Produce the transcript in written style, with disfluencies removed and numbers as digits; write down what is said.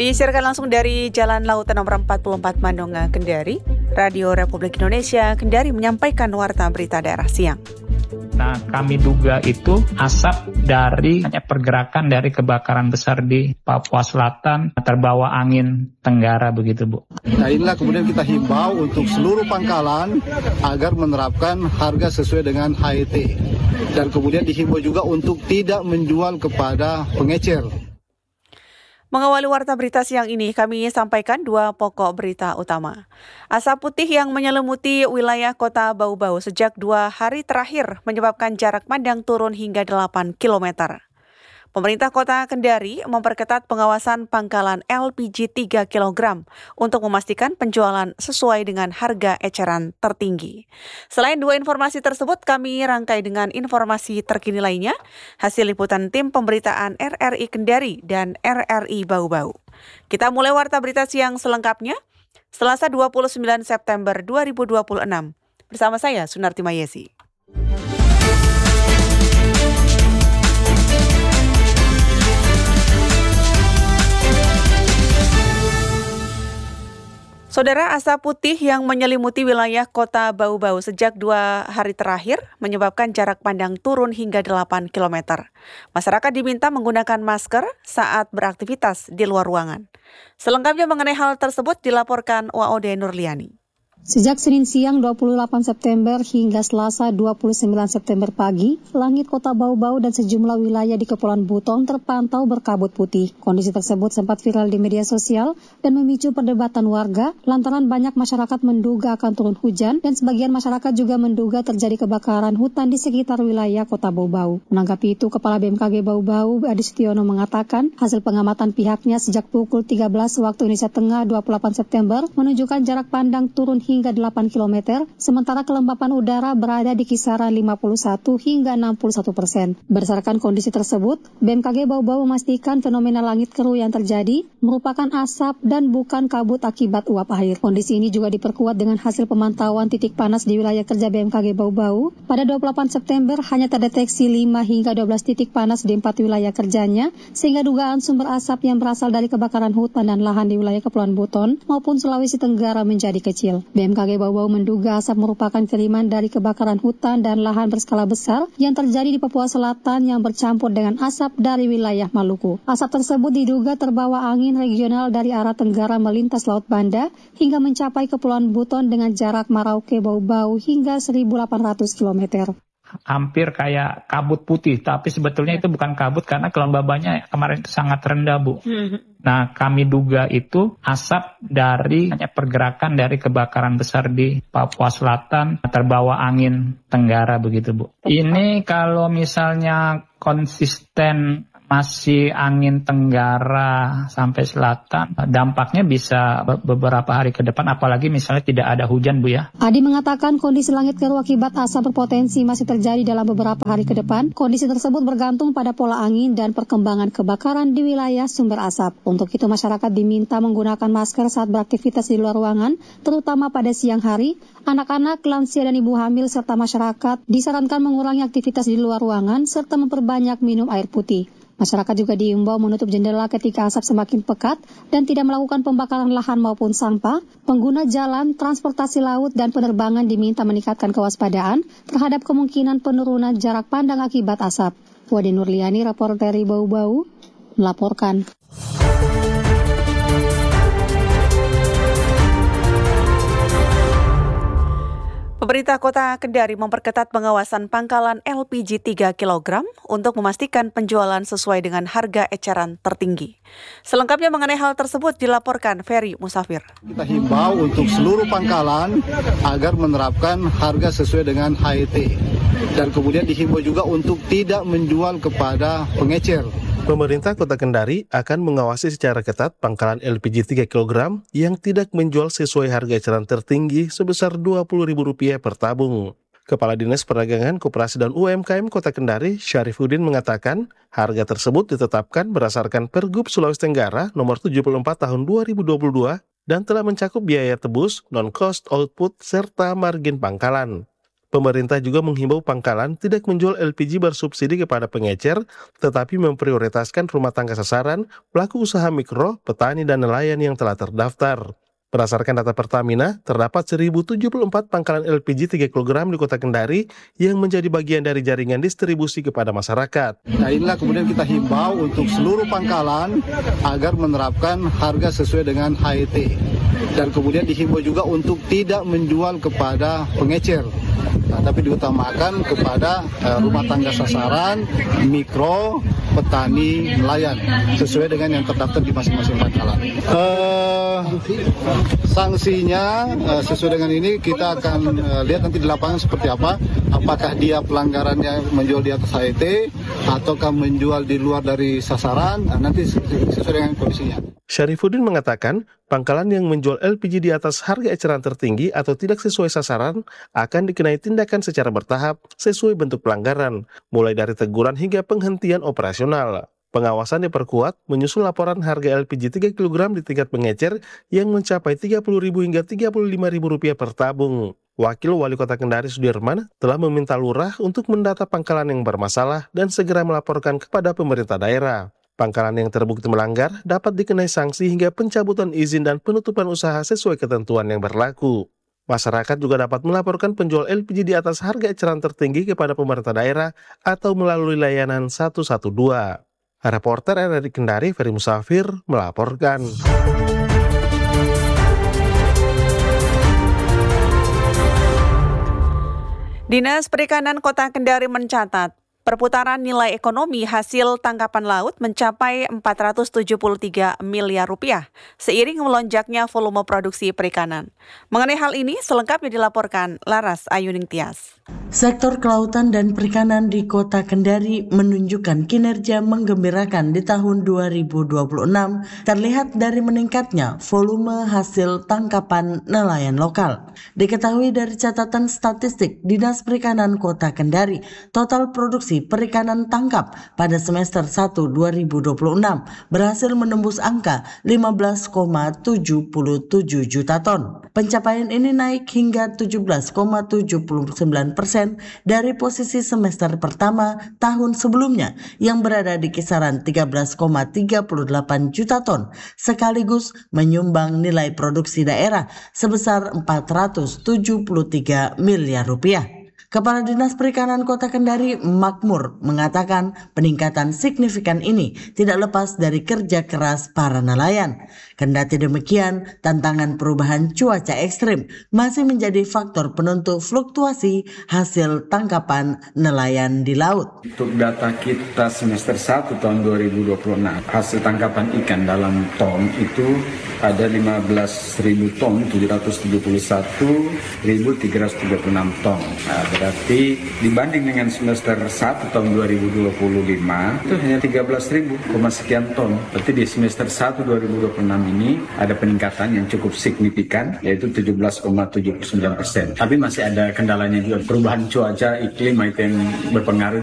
Disiarkan langsung dari Jalan Lautan Nomor 44 Mandonga, Kendari, Radio Republik Indonesia Kendari menyampaikan warta berita daerah siang. Nah, kami duga itu asap dari pergerakan dari kebakaran besar di Papua Selatan terbawa angin tenggara begitu, Bu. Nah, inilah kemudian kita himbau untuk seluruh pangkalan agar menerapkan harga sesuai dengan HET. Dan kemudian dihimbau juga untuk tidak menjual kepada pengecer. Mengawali warta berita siang ini, kami sampaikan dua pokok berita utama. Asap putih yang menyelimuti wilayah kota Bau-Bau sejak 2 hari terakhir menyebabkan jarak pandang turun hingga 8 km. Pemerintah Kota Kendari memperketat pengawasan pangkalan LPG 3 kg untuk memastikan penjualan sesuai dengan harga eceran tertinggi. Selain dua informasi tersebut, kami rangkai dengan informasi terkini lainnya, hasil liputan tim pemberitaan RRI Kendari dan RRI Bau-Bau. Kita mulai warta berita siang selengkapnya, Selasa 29 September 2026. Bersama saya, Sunarti Mayesi. Saudara, asap putih yang menyelimuti wilayah kota Bau-Bau sejak 2 hari terakhir menyebabkan jarak pandang turun hingga 8 km. Masyarakat diminta menggunakan masker saat beraktivitas di luar ruangan. Selengkapnya mengenai hal tersebut dilaporkan WAOD Nurliani. Sejak Senin siang 28 September hingga Selasa 29 September pagi, langit kota Bau-Bau dan sejumlah wilayah di Kepulauan Buton terpantau berkabut putih. Kondisi tersebut sempat viral di media sosial dan memicu perdebatan warga lantaran banyak masyarakat menduga akan turun hujan dan sebagian masyarakat juga menduga terjadi kebakaran hutan di sekitar wilayah kota Bau-Bau. Menanggapi itu, Kepala BMKG Bau-Bau Adi Setiono mengatakan hasil pengamatan pihaknya sejak pukul 13 waktu Indonesia Tengah 28 September menunjukkan jarak pandang turun hingga 8 km, sementara kelembapan udara berada di kisaran 51 hingga 61%. Berdasarkan kondisi tersebut, BMKG Bau-Bau memastikan fenomena langit keruh yang terjadi merupakan asap dan bukan kabut akibat uap air. Kondisi ini juga diperkuat dengan hasil pemantauan titik panas di wilayah kerja BMKG Bau-Bau. Pada 28 September hanya terdeteksi 5 hingga 12 titik panas di 4 wilayah kerjanya, sehingga dugaan sumber asap yang berasal dari kebakaran hutan dan lahan di wilayah Kepulauan Buton maupun Sulawesi Tenggara menjadi kecil. BMKG Bau-Bau menduga asap merupakan kiriman dari kebakaran hutan dan lahan berskala besar yang terjadi di Papua Selatan yang bercampur dengan asap dari wilayah Maluku. Asap tersebut diduga terbawa angin regional dari arah tenggara melintas Laut Banda hingga mencapai Kepulauan Buton dengan jarak Merauke Bau-Bau hingga 1.800 km. Hampir kayak kabut putih, tapi sebetulnya itu bukan kabut karena kelembabannya kemarin itu sangat rendah, Bu. Nah, kami duga itu asap dari pergerakan dari kebakaran besar di Papua Selatan terbawa angin tenggara begitu, Bu. Ini kalau misalnya konsisten masih angin tenggara sampai selatan, dampaknya bisa beberapa hari ke depan, apalagi misalnya tidak ada hujan, Bu ya. Adi mengatakan kondisi langit keruh akibat asap berpotensi masih terjadi dalam beberapa hari ke depan. Kondisi tersebut bergantung pada pola angin dan perkembangan kebakaran di wilayah sumber asap. Untuk itu masyarakat diminta menggunakan masker saat beraktivitas di luar ruangan, terutama pada siang hari. Anak-anak, lansia dan ibu hamil serta masyarakat disarankan mengurangi aktivitas di luar ruangan serta memperbanyak minum air putih. Masyarakat juga diimbau menutup jendela ketika asap semakin pekat dan tidak melakukan pembakaran lahan maupun sampah. Pengguna jalan, transportasi laut, dan penerbangan diminta meningkatkan kewaspadaan terhadap kemungkinan penurunan jarak pandang akibat asap. Wade Nurliani, reporter Bau-Bau, melaporkan. Pemerintah Kota Kendari memperketat pengawasan pangkalan LPG 3 kg untuk memastikan penjualan sesuai dengan harga eceran tertinggi. Selengkapnya mengenai hal tersebut dilaporkan Ferry Musafir. Kita himbau untuk seluruh pangkalan agar menerapkan harga sesuai dengan HET. Dan kemudian dihimbau juga untuk tidak menjual kepada pengecer. Pemerintah Kota Kendari akan mengawasi secara ketat pangkalan LPG 3 kg yang tidak menjual sesuai harga eceran tertinggi sebesar Rp20.000 per tabung. Kepala Dinas Perdagangan, Koperasi dan UMKM Kota Kendari, Syarifuddin mengatakan harga tersebut ditetapkan berdasarkan Pergub Sulawesi Tenggara nomor 74 tahun 2022 dan telah mencakup biaya tebus, non-cost output, serta margin pangkalan. Pemerintah juga menghimbau pangkalan tidak menjual LPG bersubsidi kepada pengecer, tetapi memprioritaskan rumah tangga sasaran, pelaku usaha mikro, petani, dan nelayan yang telah terdaftar. Berdasarkan data Pertamina, terdapat 1.074 pangkalan LPG 3 kg di Kota Kendari yang menjadi bagian dari jaringan distribusi kepada masyarakat. Nah, inilah kemudian kita himbau untuk seluruh pangkalan agar menerapkan harga sesuai dengan HET. Dan kemudian dihimbau juga untuk tidak menjual kepada pengecer, tapi diutamakan kepada rumah tangga sasaran, mikro, petani, nelayan, sesuai dengan yang terdaftar di masing-masing pangkalan. Sanksinya sesuai dengan ini kita akan lihat nanti di lapangan seperti apa. Apakah dia pelanggarannya menjual di atas HET ataukah menjual di luar dari sasaran, nanti sesuai dengan kondisinya. Syarifuddin mengatakan, pangkalan yang menjual LPG di atas harga eceran tertinggi atau tidak sesuai sasaran akan dikenai tindakan secara bertahap sesuai bentuk pelanggaran, mulai dari teguran hingga penghentian operasional. Pengawasan diperkuat menyusul laporan harga LPG 3 kg di tingkat pengecer yang mencapai Rp30.000 hingga Rp35.000 per tabung. Wakil Wali Kota Kendari Sudirman telah meminta lurah untuk mendata pangkalan yang bermasalah dan segera melaporkan kepada pemerintah daerah. Pangkalan yang terbukti melanggar dapat dikenai sanksi hingga pencabutan izin dan penutupan usaha sesuai ketentuan yang berlaku. Masyarakat juga dapat melaporkan penjual LPG di atas harga eceran tertinggi kepada pemerintah daerah atau melalui layanan 112. Reporter RRI Kendari, Ferry Musafir, melaporkan. Dinas Perikanan Kota Kendari mencatat, perputaran nilai ekonomi hasil tangkapan laut mencapai Rp473 miliar, seiring melonjaknya volume produksi perikanan. Mengenai hal ini, selengkapnya dilaporkan Laras Ayuning Tias. Sektor kelautan dan perikanan di Kota Kendari menunjukkan kinerja menggembirakan di tahun 2026, terlihat dari meningkatnya volume hasil tangkapan nelayan lokal. Diketahui dari catatan statistik Dinas Perikanan Kota Kendari, total produksi perikanan tangkap pada semester 1 2026 berhasil menembus angka 15,77 juta ton. Pencapaian ini naik hingga 17,79% dari posisi semester pertama tahun sebelumnya yang berada di kisaran 13,38 juta ton, sekaligus menyumbang nilai produksi daerah sebesar Rp473 miliar. Kepala Dinas Perikanan Kota Kendari Makmur mengatakan peningkatan signifikan ini tidak lepas dari kerja keras para nelayan. Kendati demikian, tantangan perubahan cuaca ekstrim masih menjadi faktor penentu fluktuasi hasil tangkapan nelayan di laut. Untuk data kita semester 1 tahun 2026, hasil tangkapan ikan dalam ton itu ada 15.000 ton, 771.336 ton. Berarti dibanding dengan semester 1 tahun 2025 itu hanya 13.000 sekian ton. Berarti di semester 1 2026 ini ada peningkatan yang cukup signifikan, yaitu 17,79%. Tapi masih ada kendalanya juga, perubahan cuaca iklim itu yang berpengaruh.